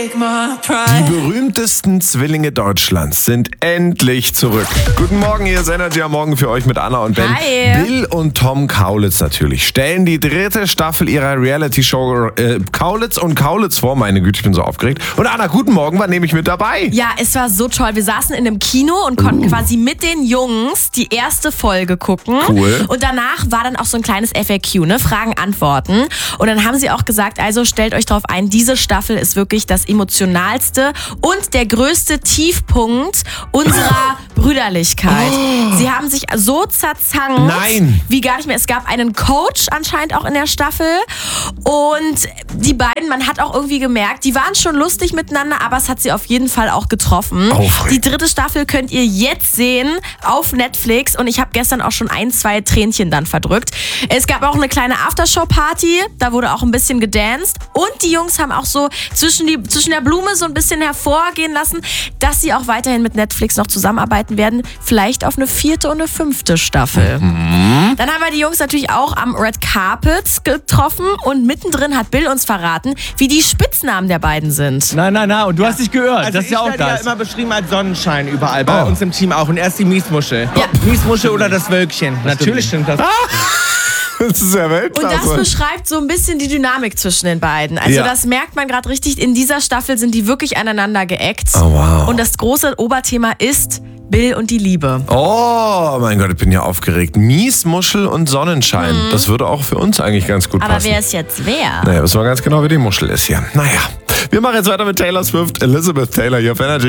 Die berühmtesten Zwillinge Deutschlands sind endlich zurück. Guten Morgen, hier ist Energy am Morgen für euch mit Anna und Ben. Hi. Bill und Tom Kaulitz natürlich stellen die 3. Staffel ihrer Reality-Show Kaulitz und Kaulitz vor. Meine Güte, ich bin so aufgeregt. Und Anna, guten Morgen, wann nehme ich mit dabei? Ja, es war so toll. Wir saßen in einem Kino und konnten quasi mit den Jungs die erste Folge gucken. Cool. Und danach war dann auch so ein kleines FAQ, ne? Fragen, Antworten. Und dann haben sie auch gesagt, also stellt euch drauf ein, diese Staffel ist wirklich das emotionalste und der größte Tiefpunkt unserer Brüderlichkeit. Sie haben sich so zerzankt Nein. wie gar nicht mehr. Es gab einen Coach anscheinend auch in der Staffel und die beiden, man hat auch irgendwie gemerkt, die waren schon lustig miteinander, aber es hat sie auf jeden Fall auch getroffen. Aufregend. Die 3. Staffel könnt ihr jetzt sehen auf Netflix und ich habe gestern auch schon 1-2 Tränchen dann verdrückt. Es gab auch eine kleine Aftershow-Party, da wurde auch ein bisschen gedanced und die Jungs haben auch so zwischen der Blume so ein bisschen hervorgehen lassen, dass sie auch weiterhin mit Netflix noch zusammenarbeiten werden, vielleicht auf eine 4. und eine 5. Staffel. Dann haben wir die Jungs natürlich auch am Red Carpet getroffen und mittendrin hat Bill uns verraten, wie die Spitznamen der beiden sind. Nein, und du hast dich gehört. Also das ist ja auch ich werde ja das. immer beschrieben als Sonnenschein überall, bei uns im Team auch. Und er ist die Miesmuschel. Ja. Miesmuschel oder das Wölkchen. Natürlich stimmt das. Das ist ja Und Weltklasse. das beschreibt so ein bisschen die Dynamik zwischen den beiden. Also Ja. das merkt man gerade richtig. In dieser Staffel sind die wirklich aneinander geeckt. Oh, wow. Und das große Oberthema ist Bill und die Liebe. Oh, mein Gott, ich bin ja aufgeregt. Miesmuschel und Sonnenschein. Das würde auch für uns eigentlich ganz gut Aber passen. wer ist jetzt wer? Naja, wissen wir ganz genau, wie die Muschel ist hier. Naja, wir machen jetzt weiter mit Taylor Swift. Elizabeth Taylor hier auf Energy.